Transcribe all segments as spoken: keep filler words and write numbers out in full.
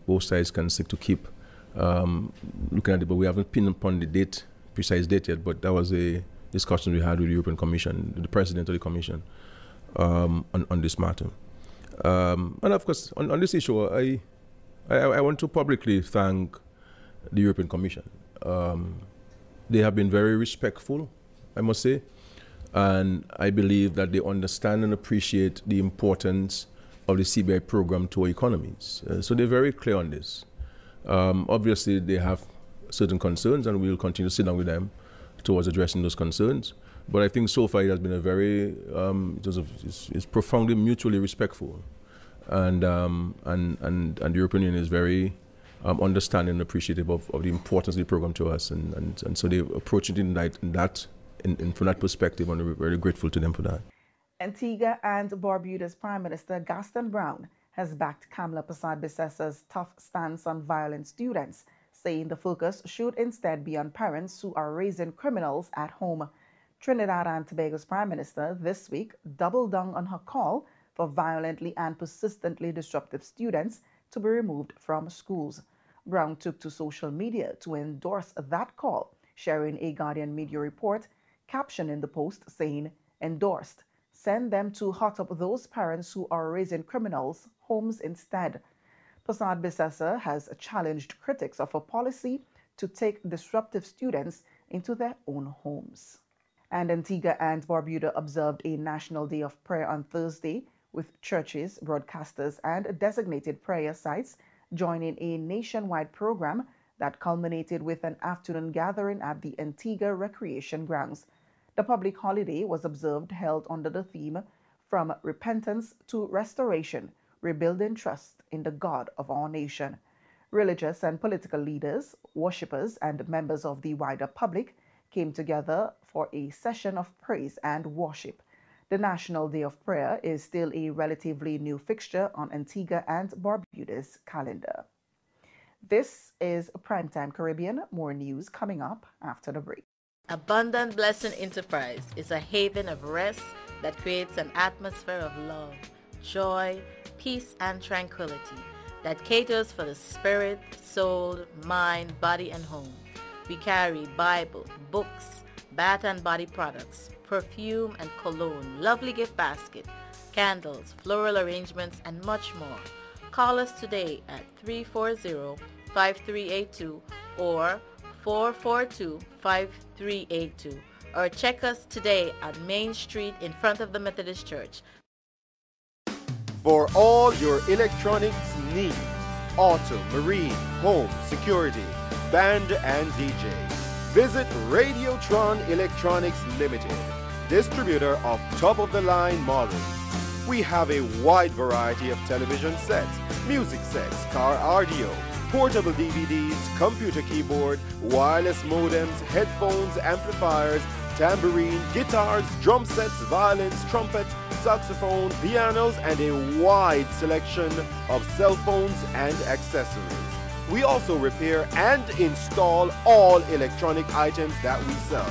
both sides can seek to keep um, looking at it, but we haven't pinned upon the date, precise date yet, but that was a discussion we had with the European Commission, the President of the Commission, um, on, on this matter. Um, and of course, on, on this issue, I, I, I want to publicly thank the European Commission. Um, they have been very respectful, I must say, and I believe that they understand and appreciate the importance of the C B I program to our economies. Uh, so they're very clear on this. Um, obviously, they have certain concerns, and we'll continue to sit down with them towards addressing those concerns. But I think so far it has been a very, um, it was a, it's, it's profoundly mutually respectful. And, um, and, and, and the European Union is very um, understanding and appreciative of, of the importance of the program to us. And, and, and so they approach it in that, in that in, in, from that perspective, and we're very grateful to them for that. Antigua and Barbuda's Prime Minister Gaston Brown has backed Kamla Persad-Bissessa's tough stance on violent students, saying the focus should instead be on parents who are raising criminals at home. Trinidad and Tobago's Prime Minister this week doubled down on her call for violently and persistently disruptive students to be removed from schools. Brown took to social media to endorse that call, sharing a Guardian media report captioning the post saying, "Endorsed. Send them to hot up those parents who are raising criminals homes instead." Persad-Bissessa has challenged critics of a policy to take disruptive students into their own homes. And Antigua and Barbuda observed a National Day of Prayer on Thursday, with churches, broadcasters, and designated prayer sites joining a nationwide program that culminated with an afternoon gathering at the Antigua Recreation Grounds. The public holiday was observed held under the theme "From Repentance to Restoration, Rebuilding Trust in the God of our Nation." Religious and political leaders, worshippers, and members of the wider public came together for a session of praise and worship. The National Day of Prayer is still a relatively new fixture on Antigua and Barbuda's calendar. This is Primetime Caribbean. More news coming up after the break. Abundant Blessing Enterprise is a haven of rest that creates an atmosphere of love, joy, peace, and tranquility that caters for the spirit, soul, mind, body, and home. We carry Bible, books, bath and body products, perfume and cologne, lovely gift basket, candles, floral arrangements, and much more. Call us today at three four zero, five three eight two or four four two, five three eight two, or check us today at Main Street in front of the Methodist Church. For all your electronics needs, auto, marine, home, security, band and D J, visit Radiotron Electronics Limited, distributor of top-of-the-line models. We have a wide variety of television sets, music sets, car audio, portable D V Ds, computer keyboard, wireless modems, headphones, amplifiers, tambourine, guitars, drum sets, violins, trumpets, saxophone, pianos, and a wide selection of cell phones and accessories. We also repair and install all electronic items that we sell.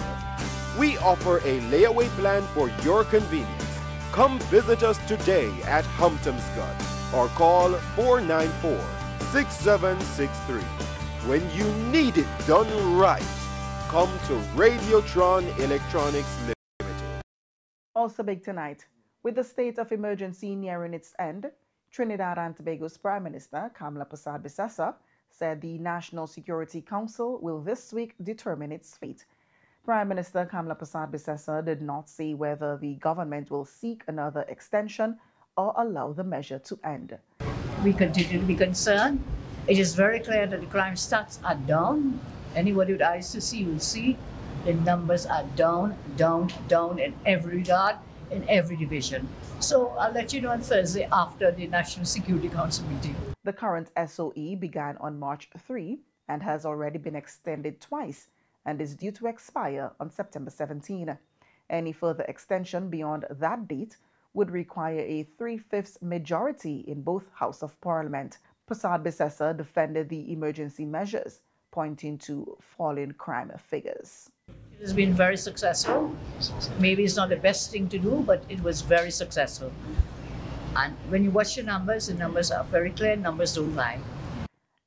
We offer a layaway plan for your convenience. Come visit us today at Humptomscott or call four nine four, six seven six three. When you need it done right, come to Radiotron Electronics Limited. Also big tonight, with the state of emergency nearing its end, Trinidad and Tobago's Prime Minister Kamla Persad-Bissessa said the National Security Council will this week determine its fate. Prime Minister Kamla Persad-Bissessa did not say whether the government will seek another extension or allow the measure to end. We continue to be concerned. It is very clear that the crime stats are down. Anybody with eyes to see will see the numbers are down, down, down in every regard, in every division. So I'll let you know on Thursday after the National Security Council meeting. The current S O E began on March third and has already been extended twice and is due to expire on September seventeenth. Any further extension beyond that date would require a three-fifths majority in both House of Parliament. Persad-Bissessa defended the emergency measures, pointing to falling crime figures. It has been very successful. Maybe it's not the best thing to do, but it was very successful. And when you watch the numbers, the numbers are very clear, numbers don't lie.